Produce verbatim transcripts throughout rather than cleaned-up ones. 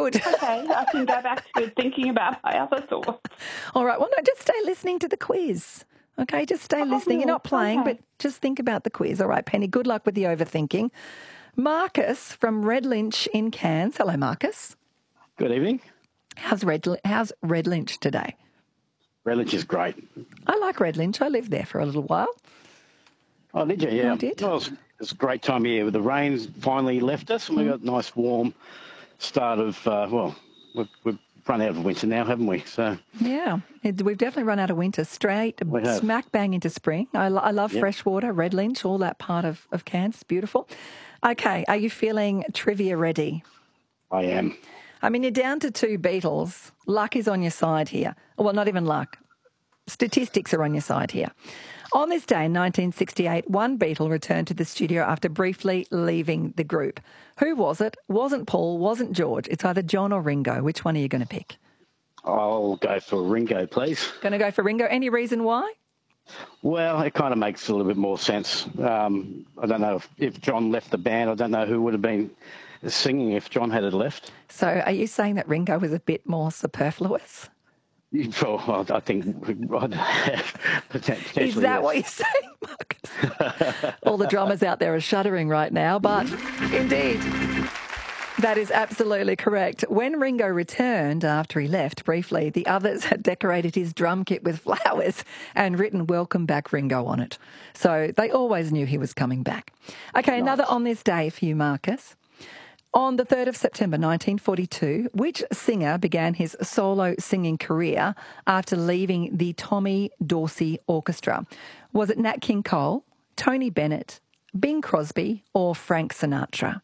Good. Okay, I can go back to thinking about my other thoughts. All right. Well, no, just stay listening to the quiz. Okay, just stay Oh, listening. You're not playing, okay. but just think about the quiz. All right, Penny, good luck with the overthinking. Marcus from Red Lynch in Cairns. Hello, Marcus. Good evening. How's Red, how's Red Lynch today? Red Lynch is great. I like Red Lynch. I lived there for a little while. Oh, did you? Yeah. I did. Well, it's, it's a great time of year. The rain's finally left us and we got a nice warm start of, uh, well, we've, we've run out of winter now, haven't we? So Yeah, it, we've definitely run out of winter. Straight, We have. smack bang into spring. I, lo- I love Yep. freshwater, Red Lynch, all that part of, of Cairns. It's beautiful. Okay, are you feeling trivia ready? I am. I mean, you're down to two Beatles. Luck is on your side here. Well, not even luck. Statistics are on your side here. On this day in nineteen sixty-eight, one Beatle returned to the studio after briefly leaving the group. Who was it? Wasn't Paul, wasn't George. It's either John or Ringo. Which one are you going to pick? I'll go for Ringo, please. Going to go for Ringo. Any reason why? Well, it kind of makes a little bit more sense. Um, I don't know if, if John left the band. I don't know who would have been singing if John had had So are you saying that Ringo was a bit more superfluous? left. Well, I think I'd have potentially. Is that yes. what you're saying, Marcus? All the drummers out there are shuddering right now, but indeed, that is absolutely correct. When Ringo returned after he left briefly, the others had decorated his drum kit with flowers and written "Welcome back, Ringo" on it. So they always knew he was coming back. Okay, Nice. another on this day for you, Marcus. On the third of September nineteen forty-two, which singer began his solo singing career after leaving the Tommy Dorsey Orchestra? Was it Nat King Cole, Tony Bennett, Bing Crosby or Frank Sinatra?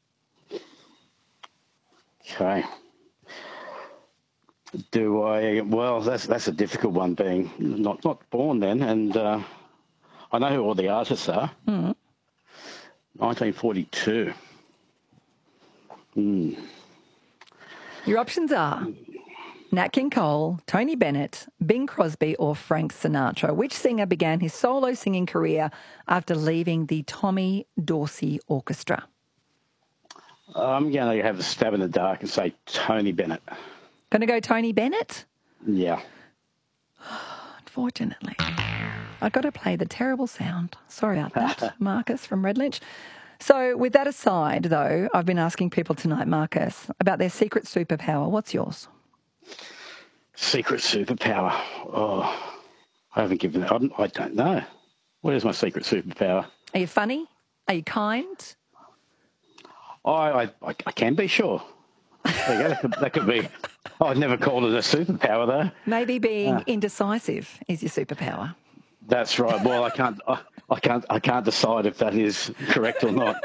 Okay. Do I? Well, that's that's a difficult one. Being not not born then, and uh, I know who all the artists are. Mm. nineteen forty-two. Hmm. Your options are Nat King Cole, Tony Bennett, Bing Crosby or Frank Sinatra. Which singer began his solo singing career after leaving the Tommy Dorsey Orchestra? I'm going to have a stab in the dark and say Tony Bennett. Going to go Tony Bennett? Yeah. Unfortunately, I've got to play the terrible sound. Sorry about that, Marcus from Red Lynch. So with that aside, though, I've been asking people tonight, Marcus, about their secret superpower. What's yours? Secret superpower. Oh, I haven't given it. I don't know. What is my secret superpower? Are you funny? Are you kind? I I, I I can be sure. There you go. That could, that could be. I'd never called it a superpower though. Maybe being Ah. indecisive is your superpower. That's right. Well, I can't. I, I can't. I can't decide if that is correct or not.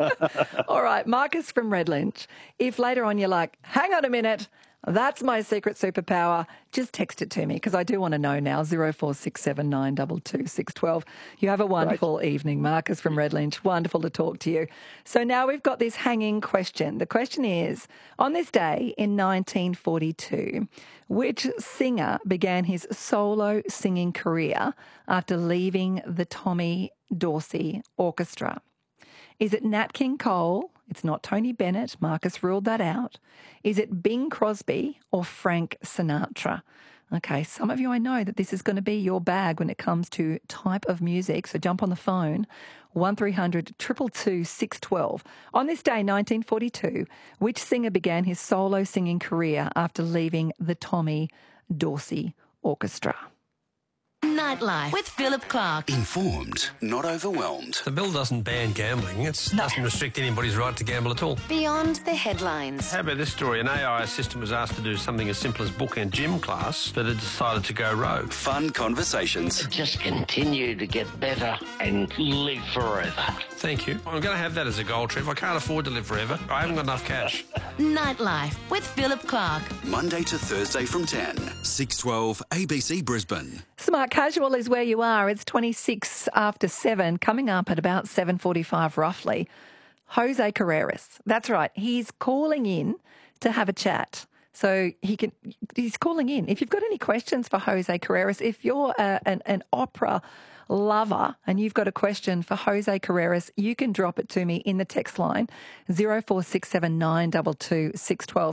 All right, Marcus from Red Lynch. If later on you're like, hang on a minute, that's my secret superpower, just text it to me because I do want to know now. zero four six seven nine two two six one two. You have a wonderful evening, Marcus from Red Lynch. Wonderful to talk to you. So now we've got this hanging question. The question is, on this day in nineteen forty-two, which singer began his solo singing career after leaving the Tommy Dorsey Orchestra? Is it Nat King Cole? It's not Tony Bennett. Marcus ruled that out. Is it Bing Crosby or Frank Sinatra? Okay, some of you, I know that this is going to be your bag when it comes to type of music, so jump on the phone, one three hundred two two two six one two. On this day, nineteen forty-two, which singer began his solo singing career after leaving the Tommy Dorsey Orchestra? Nightlife with Philip Clark. Informed, not overwhelmed. The bill doesn't ban gambling. It doesn't restrict anybody's right to gamble at all. Beyond the headlines. How about this story? An A I assistant was asked to do something as simple as book a gym class, but it decided to go rogue. Fun conversations. Just continue to get better and live forever. Thank you. I'm going to have that as a goal, Trev. I can't afford to live forever. I haven't got enough cash. Nightlife with Philip Clark. Monday to Thursday from ten. six twelve A B C Brisbane. Smart Casual is where you are. It's twenty-six after seven, coming up at about seven forty-five roughly. Jose Carreras. That's right. He's calling in to have a chat. So he can. He's calling in. If you've got any questions for Jose Carreras, if you're a, an, an opera lover and you've got a question for Jose Carreras, you can drop it to me in the text line, zero four six seven nine two two six one two.